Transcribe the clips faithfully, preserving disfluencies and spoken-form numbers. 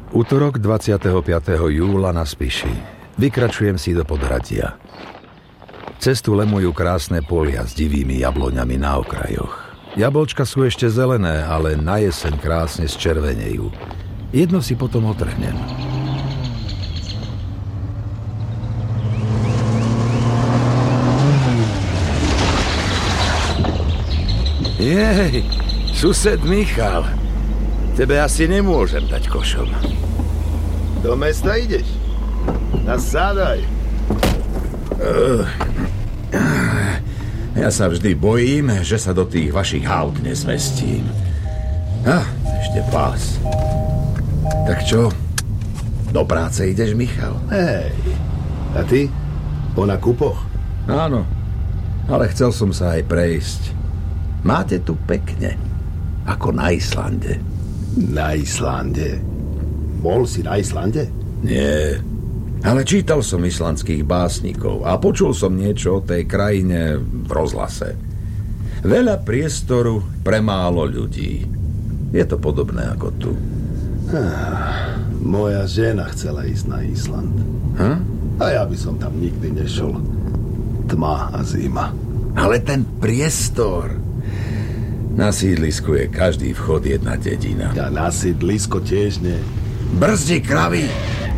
Utorok dvadsiateho piateho júla na Spiši. Vykračujem si do Podhradia. Cestu lemujú krásne polia s divými jabloňami na okrajoch. Jablčka sú ešte zelené, ale na jeseň krásne zčervenejú. Jedno si potom otrhnem. Jej, sused Michal. Tebe asi nemôžem dať košom. Do mesta ideš? Nasádaj. Uh, ja sa vždy bojím, že sa do tých vašich aut nezmestím. Ah, ešte pás. Tak čo? Do práce ideš, Michal? Hej. A ty? Po nakupoch? Áno, ale chcel som sa aj prejsť. Máte tu pekne, ako na Islande. Na Islande? Bol si na Islande? Nie, ale čítal som islandských básnikov a počul som niečo o tej krajine v rozhlase. Veľa priestoru pre málo ľudí. Je to podobné ako tu. Ah, moja žena chcela ísť na Island. Hm? A ja by som tam nikdy nešiel. Tma a zima. Ale ten priestor... Na sídlisku je každý vchod jedna dedina. Ja na sídlisko tiež nie. Brzdi, kravy!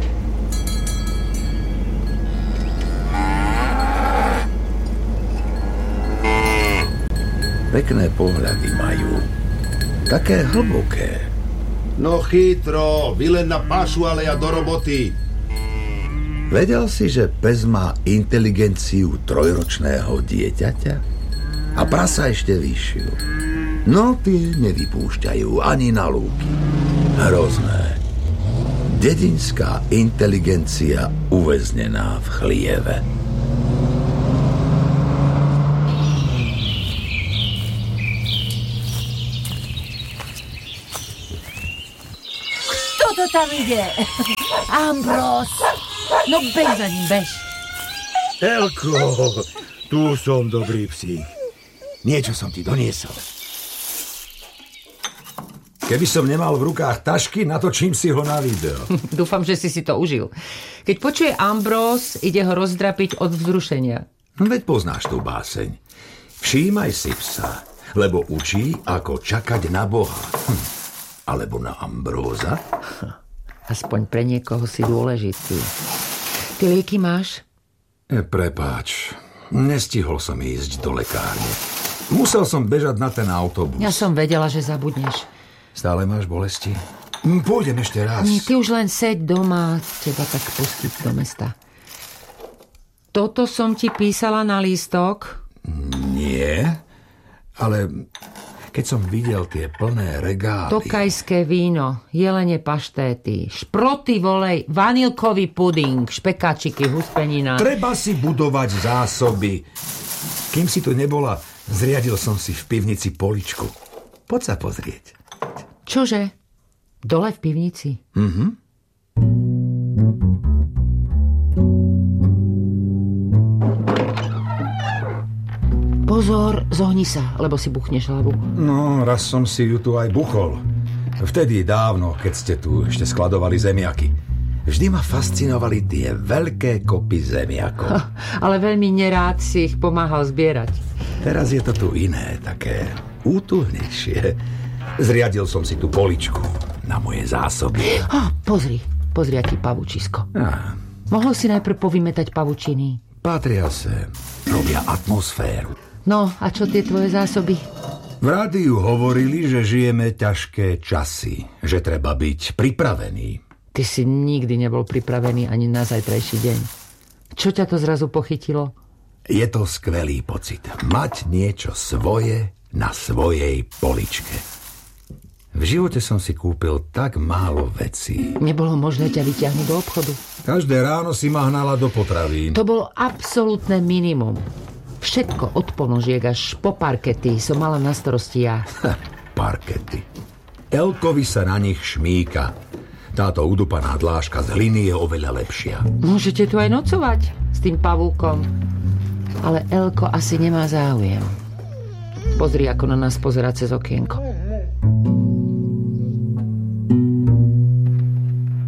Pekné pohľady majú. Také hlboké. No chytro, vy len na pašu, ale ja do roboty. Vedel si, že pes má inteligenciu trojročného dieťaťa? A prasa ešte vyššiu. No tie nevypúšťajú ani na lúky. Hrozné. Dedinská inteligencia uväznená v chlieve. Kto to tam ide? Ambros. No bež za ním, bež. Elko, tu som, dobrý psík. Niečo som ti doniesol. Keby som nemal v rukách tašky, natočím si ho na video. Dúfam, že si si to užil. Keď počuje Ambros, ide ho rozdrapiť od vzrušenia. Veď poznáš tú báseň. Všímaj si psa, lebo učí, ako čakať na Boha. Hm. Alebo na Ambróza. Aspoň pre niekoho si dôležitý. Ty lieky máš? E, prepáč, nestihol som ísť do lekárne. Musel som bežať na ten autobus. Ja som vedela, že zabudneš. Stále máš bolesti? Pôjdem ešte raz. Nie, ty už len seď doma, teba tak pustiť do mesta. Toto som ti písala na lístok? Nie, ale keď som videl tie plné regály... Tokajské víno, jelene paštéty, šproty volej, vanilkový puding, špekáčiky, huspenina. Treba si budovať zásoby. Kým si tu nebola, zriadil som si v pivnici poličku. Poď sa pozrieť. Čože? Dole v pivnici? Mhm. Pozor, zohni sa, lebo si buchneš hlavu. No, raz som si ju tu aj buchol. Vtedy dávno, keď ste tu ešte skladovali zemiaky. Vždy ma fascinovali tie veľké kopy zemiakov. Ha, ale veľmi nerád si ich pomáhal zbierať. Teraz je to tu iné, také útulnejšie. Zriadil som si tú poličku na moje zásoby. Ha, pozri, pozri, aký pavučisko. Ah. Mohol si najprv povymetať pavučiny. Patria sem, robia atmosféru. No, a čo tie tvoje zásoby? V rádiu hovorili, že žijeme ťažké časy, že treba byť pripravený. Ty si nikdy nebol pripravený ani na zajtrajší deň. Čo ťa to zrazu pochytilo? Je to skvelý pocit. Mať niečo svoje na svojej poličke. V živote som si kúpil tak málo vecí. Nebolo možné ťa vyťahnuť do obchodu? Každé ráno si ma hnala do potravín. To bolo absolútne minimum. Všetko od ponožiek až po parkety som mala na starosti ja. Parkety. Elkovi sa na nich šmíka. Táto udupaná dláška z hliny je oveľa lepšia. Môžete tu aj nocovať s tým pavúkom. Ale Elko asi nemá záujem. Pozri, ako na nás pozerá cez okienko.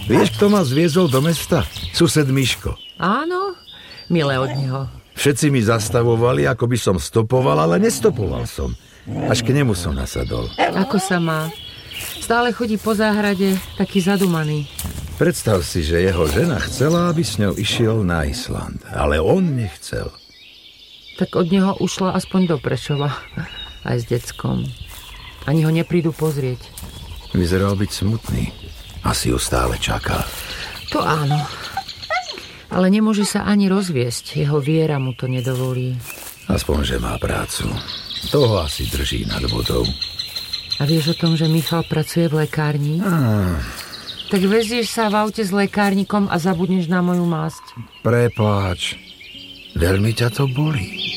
Vieš, kto ma zviezol do mesta? Sused Miško. Áno, milé od neho. Všetci mi zastavovali, ako by som stopoval, ale nestopoval som. Až k nemu som nasadol. Ako sa má? Stále chodí po záhrade, taký zadumaný. Predstav si, že jeho žena chcela, aby s ňou išiel na Island, ale on nechcel. Tak od neho ušla aspoň do Prešova, aj s deckom. Ani ho neprídu pozrieť. Vyzeral byť smutný. Asi ju stále čaká. To áno. Ale nemôže sa ani rozviesť. Jeho viera mu to nedovolí. Aspoň, že má prácu. Toho asi drží nad vodou. A vieš o tom, že Michal pracuje v lekárni? Ah. Tak vezieš sa v aute s lekárnikom a zabudneš na moju masť. Prepláč. Veľmi ťa to bolí.